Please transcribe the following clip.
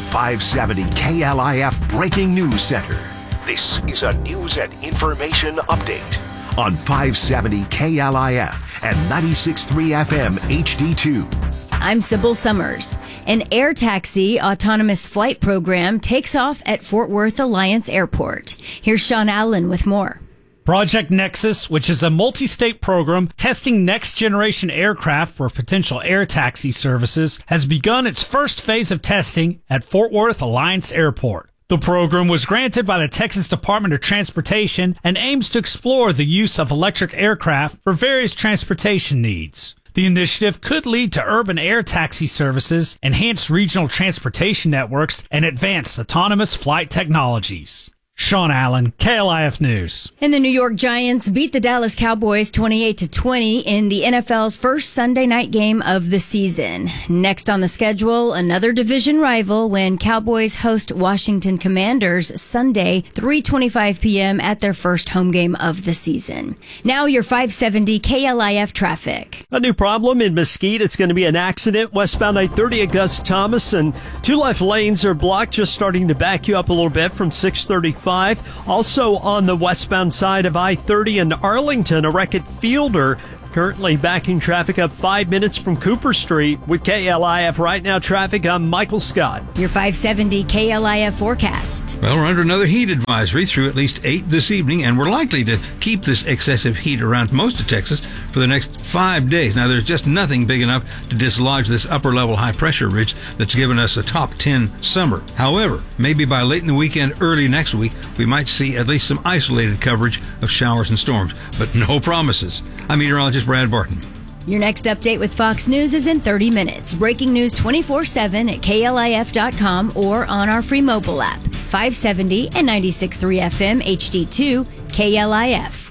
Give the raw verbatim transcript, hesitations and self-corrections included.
five seventy K L I F Breaking News Center. This is a news and information update on five seventy K L I F and ninety-six point three F M H D two. I'm Sybil Summers. An air taxi autonomous flight program takes off at Fort Worth Alliance Airport. Here's Sean Allen with more. Project Nexus, which is a multi-state program testing next-generation aircraft for potential air taxi services, has begun its first phase of testing at Fort Worth Alliance Airport. The program was granted by the Texas Department of Transportation and aims to explore the use of electric aircraft for various transportation needs. The initiative could lead to urban air taxi services, enhanced regional transportation networks, and advanced autonomous flight technologies. Sean Allen, K L I F News. And the New York Giants beat the Dallas Cowboys twenty-eight to twenty in the N F L's first Sunday night game of the season. Next on the schedule, another division rival when Cowboys host Washington Commanders Sunday, three twenty-five p.m. at their first home game of the season. Now your five seventy K L I F traffic. A new problem in Mesquite. It's going to be an accident westbound I thirty at Gus Thomas, and two left lanes are blocked, just starting to back you up a little bit from six thirty-five. Also on the westbound side of I thirty in Arlington, a wreck at Fielder currently backing traffic up five minutes from Cooper Street. With K L I F Right Now traffic, I'm Michael Scott. Your five seventy K L I F forecast. Well, we're under another heat advisory through at least eight this evening, and we're likely to keep this excessive heat around most of Texas for the next five days. Now, there's just nothing big enough to dislodge this upper-level high-pressure ridge that's given us a top ten summer. However, maybe by late in the weekend, early next week, we might see at least some isolated coverage of showers and storms, but no promises. I'm meteorologist Brad Barton. Your next update with Fox News is in thirty minutes. Breaking news twenty-four seven at K L I F dot com or on our free mobile app. five seventy and ninety-six point three F M H D two K L I F.